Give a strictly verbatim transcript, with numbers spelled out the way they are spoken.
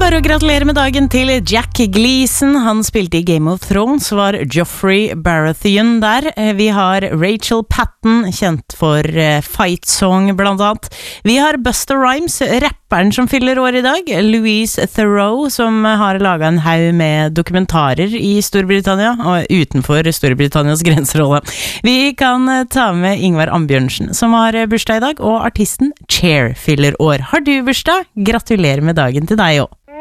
bare å gratulere med dagen til Jack Gleeson. Han spilte i Game of Thrones, var Joffrey Baratheon der. Vi har Rachel Patton, kjent for Fight Song blant annet. Vi har Busta Rhymes, rapperen som fyller år i dag. Louise Theroux, som har laget en haug med dokumentarer i Storbritannia, og utenfor Storbritannias grenserolle. Vi kan ta med Ingvar Ambjørnsen, som har bursdag i dag, og artisten Cher fyller år. Har du bursdag? Gratulerer med dagen til deg også.